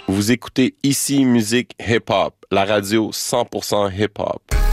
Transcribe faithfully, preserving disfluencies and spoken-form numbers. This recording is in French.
Vous écoutez Ici Musique Hip Hop, la radio cent pour cent hip hop.